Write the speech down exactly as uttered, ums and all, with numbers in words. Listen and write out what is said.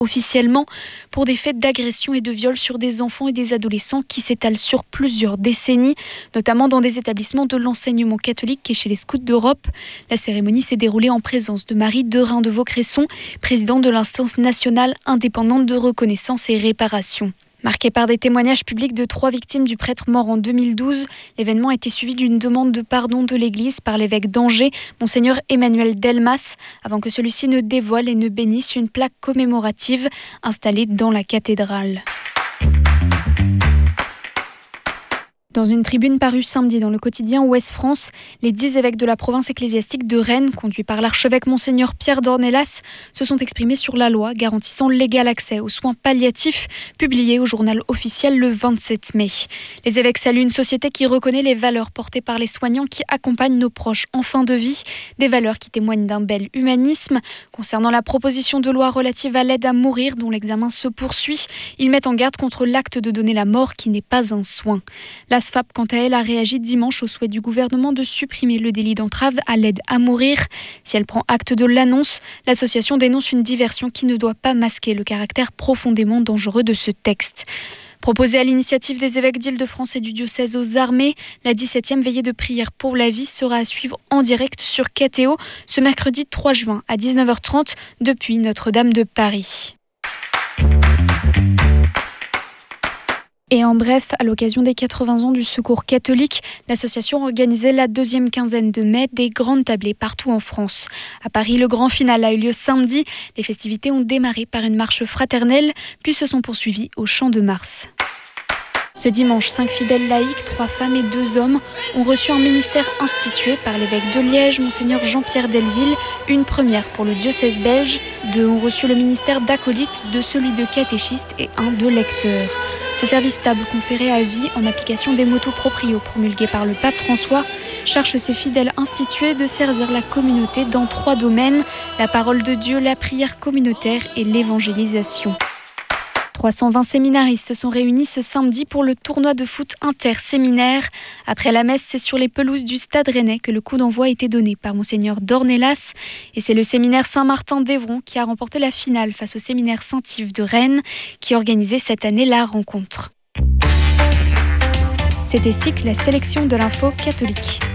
officiellement pour des faits d'agression et de viol sur des enfants et des adolescents qui s'étalent sur plusieurs décennies, notamment dans des établissements de l'enseignement catholique et chez les Scouts d'Europe. La cérémonie s'est déroulée en présence de Marie Derain de Vaucresson, présidente de l'instance nationale indépendante de reconnaissance et réparation. Marqué par des témoignages publics de trois victimes du prêtre mort en deux mille douze, l'événement a été suivi d'une demande de pardon de l'Église par l'évêque d'Angers, Monseigneur Emmanuel Delmas, avant que celui-ci ne dévoile et ne bénisse une plaque commémorative installée dans la cathédrale. Dans une tribune parue samedi dans le quotidien Ouest France, les dix évêques de la province ecclésiastique de Rennes, conduits par l'archevêque Monseigneur Pierre Dornelas, se sont exprimés sur la loi garantissant l'égal accès aux soins palliatifs, publiée au journal officiel le vingt-sept mai. Les évêques saluent une société qui reconnaît les valeurs portées par les soignants qui accompagnent nos proches en fin de vie, des valeurs qui témoignent d'un bel humanisme. Concernant la proposition de loi relative à l'aide à mourir, dont l'examen se poursuit, ils mettent en garde contre l'acte de donner la mort qui n'est pas un soin. La S F A P, quant à elle, a réagi dimanche au souhait du gouvernement de supprimer le délit d'entrave à l'aide à mourir. Si elle prend acte de l'annonce, l'association dénonce une diversion qui ne doit pas masquer le caractère profondément dangereux de ce texte. Proposée à l'initiative des évêques d'Île-de-France et du diocèse aux armées, la dix-septième veillée de prière pour la vie sera à suivre en direct sur K T O ce mercredi trois juin à dix-neuf heures trente depuis Notre-Dame de Paris. Et en bref, à l'occasion des quatre-vingts ans du Secours catholique, l'association organisait la deuxième quinzaine de mai des grandes tablées partout en France. À Paris, le grand final a eu lieu samedi. Les festivités ont démarré par une marche fraternelle, puis se sont poursuivies au Champ de Mars. Ce dimanche, cinq fidèles laïcs, trois femmes et deux hommes, ont reçu un ministère institué par l'évêque de Liège, Monseigneur Jean-Pierre Delville, une première pour le diocèse belge. Deux ont reçu le ministère d'acolyte, deux celui de catéchiste et un de lecteur. Ce service stable conféré à vie en application des motu proprio promulgués par le pape François charge ses fidèles institués de servir la communauté dans trois domaines, la parole de Dieu, la prière communautaire et l'évangélisation. trois cent vingt séminaristes se sont réunis ce samedi pour le tournoi de foot interséminaire. Après la messe, c'est sur les pelouses du Stade Rennais que le coup d'envoi a été donné par Monseigneur Dornelas. Et c'est le séminaire Saint-Martin d'Evron qui a remporté la finale face au séminaire Saint-Yves de Rennes, qui organisait cette année la rencontre. C'était S I C, la sélection de l'info catholique.